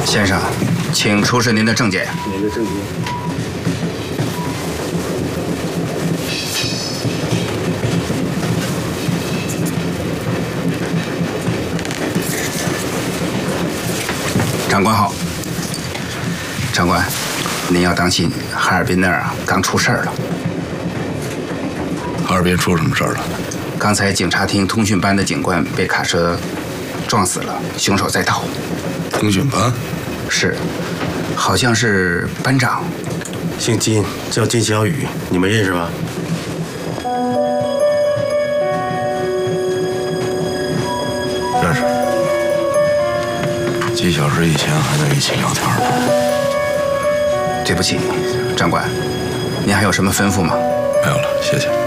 先生，请出示您的证件。 您的证件。 长官好。长官，您要当心，哈尔滨那儿刚出事儿了。 哈尔滨出什么事儿了？ 刚才警察厅通讯班的警官被卡车撞死了，凶手在逃。 通讯班？ 是，好像是班长， 姓金，叫金小雨，你们认识吗？ 认识。几小时以前还在一起聊天呢。 对不起，长官，您还有什么吩咐吗？ 没有了，谢谢。